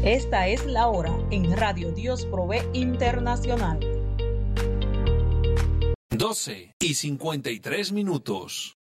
Esta es la hora en Radio Dios Provee Internacional. 12:53.